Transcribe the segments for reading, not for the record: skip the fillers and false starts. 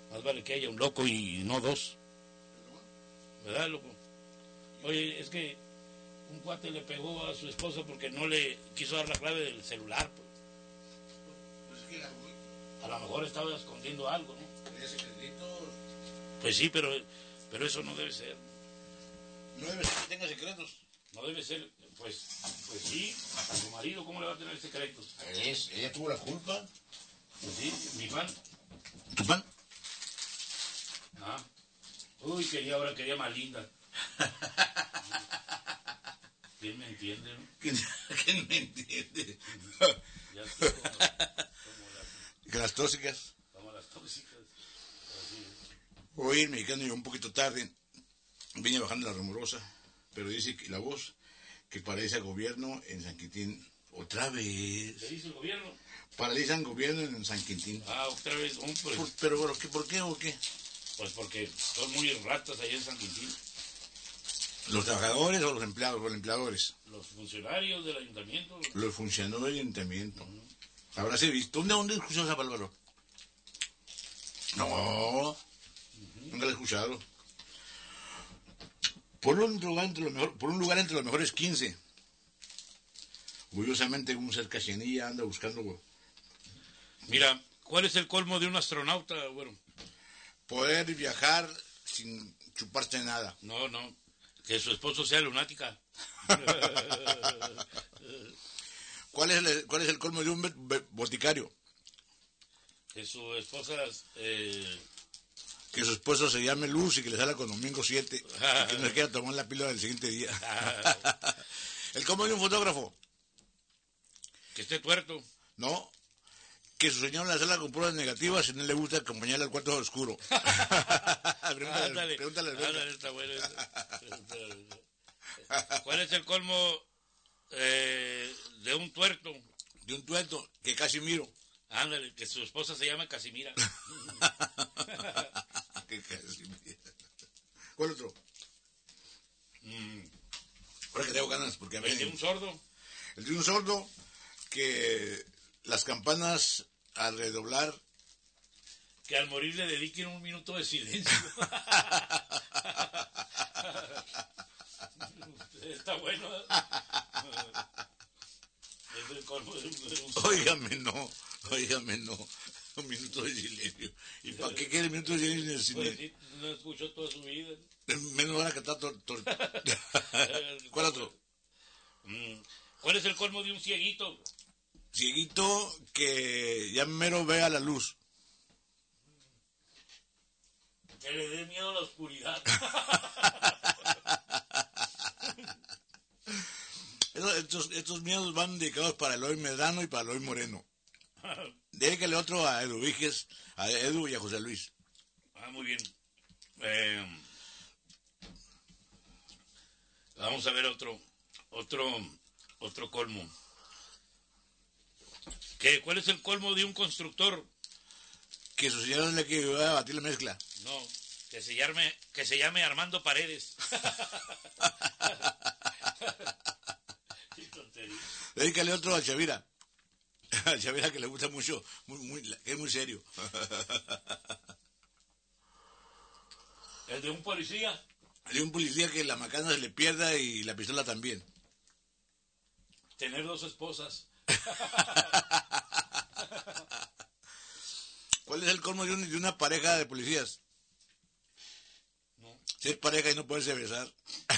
Más vale que haya un loco y no dos. ¿Verdad, loco? Oye, es que un cuate le pegó a su esposa porque no le quiso dar la clave del celular. Pues es que a lo mejor estaba escondiendo algo, ¿no? ¿Tenía secretitos? Pues sí, pero eso no debe ser. No debe ser que tenga secretos. No debe ser, pues sí, a su marido, ¿cómo le va a tener secretos? Ella tuvo la culpa. Pues sí, mi fan. ¿Tu fan? Ah. Uy, ahora quería más linda. ¿Quién me entiende, no? ¿Quién me entiende? Ya estoy como las tóxicas. Como las tóxicas. Así es. Hoy el mexicano llegó un poquito tarde. Vine bajando la rumorosa, pero dice que la voz que paraliza gobierno en San Quintín. Otra vez. ¿Qué dice el gobierno? Paralizan gobierno en San Quintín. Otra vez, hombre. Pero ¿por qué o qué? Pues porque son muy ratas allá en San Quintín. ¿Los trabajadores o los empleados? Los empleadores. Los funcionarios del ayuntamiento. Los funcionarios del ayuntamiento. ¿Habrás visto? ¿Dónde escuchó esa palabra? No. Nunca la he escuchado. Por un lugar entre los mejores 15. Curiosamente, un cercacinilla anda buscando. Mira, ¿cuál es el colmo de un astronauta, güero? Poder viajar sin chuparse nada. No, que su esposo sea lunática. ¿Cuál es el colmo de un boticario? Que su esposa... Que su esposo se llame Luz y que le salga con domingo 7. Y que no se quiera tomar la píldora del siguiente día. El colmo de un fotógrafo. Que esté tuerto. No. Que su señor la salga con pruebas negativas y no le gusta acompañarle al cuarto oscuro. Pregúntale. Está bueno. ¿Cuál es el colmo de un tuerto? De un tuerto, que Casimiro. Ándale, que su esposa se llama Casimira. Que Casimira. ¿Cuál otro? Ahora que tengo ganas, porque a ver. ¿El de un sordo? El de un sordo, que las campanas al redoblar. Que al morir le dediquen un minuto de silencio. Está bueno. Es el colmo de un sordo. Óigame, no. Un minuto de silencio. ¿Y para qué quiere un minuto de silencio en el cine? Pues sí, no escuchó toda su vida. Menos van a cantar ¿Cuál otro? ¿Cuál es el colmo de un cieguito? Cieguito que ya mero vea la luz. Que le dé miedo a la oscuridad. Estos miedos van dedicados para Eloy Medrano y para Eloy Moreno. Dedícale otro a Edu Víquez, a Edu y a José Luis. Muy bien. Vamos a ver otro colmo. ¿Cuál es el colmo de un constructor? Que su señor le quiere ayudar a batir la mezcla. No, que se llame Armando Paredes. Qué tontería. Dedícale otro a Chavira. A Chavira, que le gusta mucho, que es muy serio. ¿El de un policía? De un policía que la macana se le pierda y la pistola también. Tener 2 esposas. ¿Cuál es el colmo de una pareja de policías? No. Ser pareja y no poderse besar.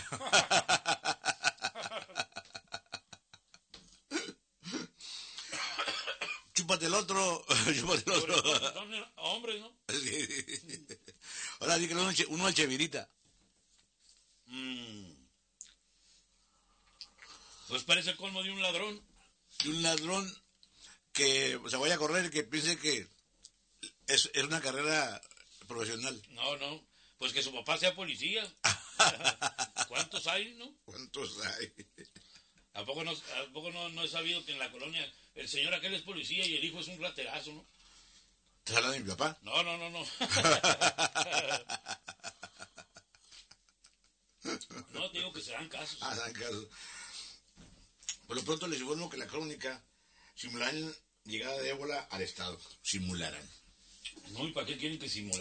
Chúpate el otro. Son hombres, ¿no? Sí. Ahora dígale uno al Chevirita. Pues parece el colmo de un ladrón. De un ladrón que se vaya a correr y que piense que es una carrera profesional. No. Pues que su papá sea policía. ¿Cuántos hay, no? ¿Cuántos hay? ¿A poco no he sabido que en la colonia el señor aquel es policía y el hijo es un raterazo, no? ¿Estás hablando de mi papá? No. No, te digo que se dan casos. Se dan casos. Por lo pronto les informo que la crónica simularán llegada de ébola al estado. Simularán. No, ¿y para qué quieren que simular?